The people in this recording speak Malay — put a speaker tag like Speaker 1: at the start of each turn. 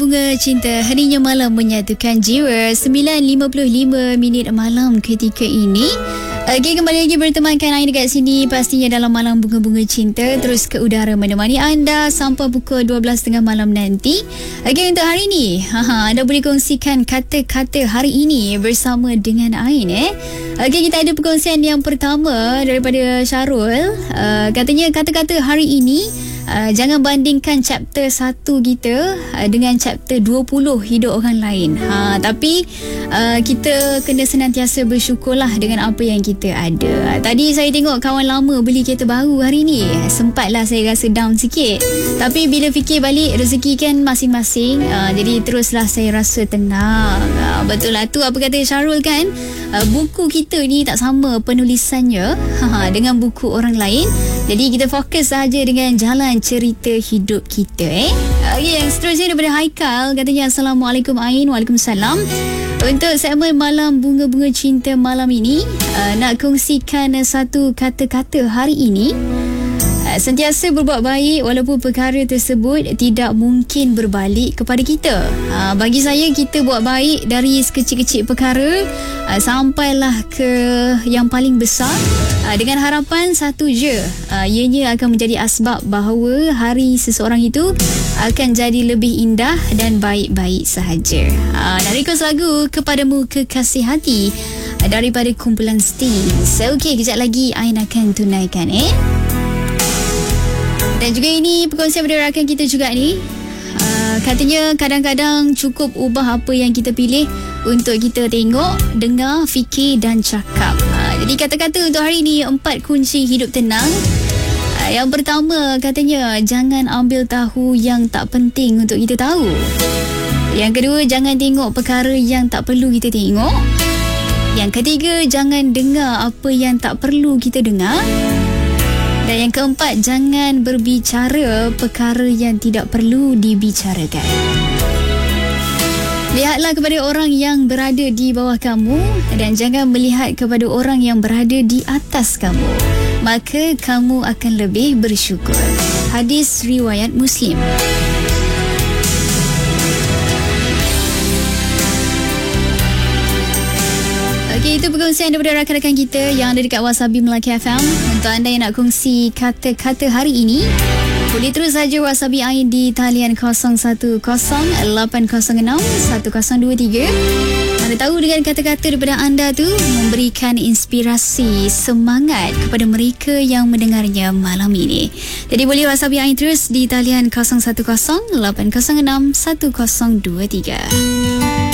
Speaker 1: Bunga Cinta, harinya malam menyatukan jiwa. 9.55 minit malam ketika ini. Okay, kembali lagi bertemankan Ain dekat sini. Pastinya dalam malam Bunga-Bunga Cinta terus ke udara menemani anda sampai pukul 12.30 malam nanti. Okay, untuk hari ini anda boleh kongsikan kata-kata hari ini bersama dengan Ain. Okay, kita ada perkongsian yang pertama daripada Syarul. Katanya kata-kata hari ini, jangan bandingkan chapter 1 kita dengan chapter 20 hidup orang lain. Tapi kita kena senantiasa bersyukurlah dengan apa yang kita ada. Tadi saya tengok kawan lama beli kereta baru hari ni. Sempatlah saya rasa down sikit. Tapi bila fikir balik, rezeki kan masing-masing. Jadi teruslah saya rasa tenang. Betul lah tu apa kata Syarul kan. Buku kita ni tak sama penulisannya dengan buku orang lain. Jadi kita fokus saja dengan jalan cerita hidup kita. Okay, yang seterusnya daripada Haikal. Katanya Assalamualaikum Ain. Waalaikumsalam. Untuk segmen malam Bunga-Bunga Cinta malam ini, nak kongsikan satu kata-kata hari ini. Sentiasa berbuat baik walaupun perkara tersebut tidak mungkin berbalik kepada kita. Bagi saya, kita buat baik dari sekecil-kecil perkara sampailah ke yang paling besar, dengan harapan satu je, ianya akan menjadi asbab bahawa hari seseorang itu akan jadi lebih indah dan baik-baik sahaja. Nak request lagu Kepadamu Kekasih Hati daripada kumpulan Sting. So, okay, kejap lagi Ain akan tunaikan. Dan juga ini perkongsian daripada rakan kita juga ni. Katanya kadang-kadang cukup ubah apa yang kita pilih untuk kita tengok, dengar, fikir dan cakap. Jadi kata-kata untuk hari ini, 4 kunci hidup tenang. Yang pertama katanya, jangan ambil tahu yang tak penting untuk kita tahu. Yang kedua, jangan tengok perkara yang tak perlu kita tengok. Yang ketiga, jangan dengar apa yang tak perlu kita dengar. Dan yang keempat, jangan berbicara perkara yang tidak perlu dibicarakan. Lihatlah kepada orang yang berada di bawah kamu dan jangan melihat kepada orang yang berada di atas kamu. Maka kamu akan lebih bersyukur. Hadis riwayat Muslim. Okay, itu perkongsian daripada rakan-rakan kita yang ada dekat Wasabi Melaki FM. Untuk anda yang nak kongsi kata-kata hari ini, boleh terus saja Wasabi Ain di talian 0108061023. Anda tahu dengan kata-kata daripada anda tu memberikan inspirasi, semangat kepada mereka yang mendengarnya malam ini. Jadi boleh Wasabi Ain terus di talian 0108061023.